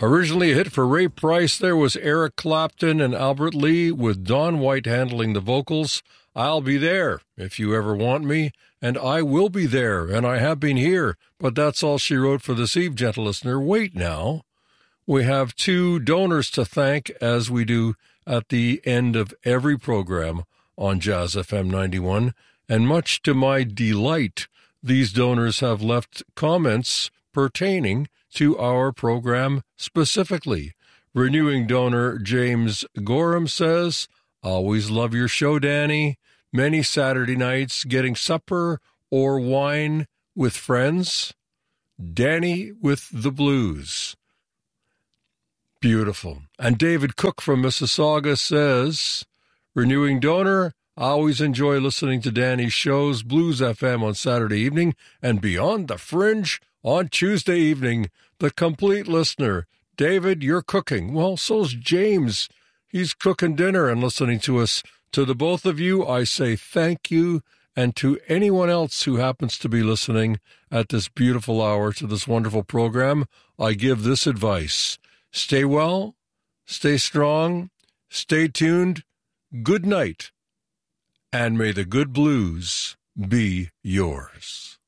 Originally a hit for Ray Price, there was Eric Clapton and Albert Lee with Don White handling the vocals. I'll be there if you ever want me, and I will be there, and I have been here. But that's all she wrote for this eve, gentle listener. Wait now. We have 2 donors to thank, as we do at the end of every program on Jazz FM 91. And much to my delight, these donors have left comments pertaining to our program specifically. Renewing donor James Gorham says, always love your show, Danny. Many Saturday nights getting supper or wine with friends. Danny with the blues. Beautiful. And David Cook from Mississauga says, renewing donor, I always enjoy listening to Danny's shows, Blues FM on Saturday evening and Beyond the Fringe on Tuesday evening. The complete listener. David, you're cooking. Well, so's James. He's cooking dinner and listening to us. To the both of you, I say thank you. And to anyone else who happens to be listening at this beautiful hour to this wonderful program, I give this advice. Stay well, stay strong, stay tuned, good night, and may the good blues be yours.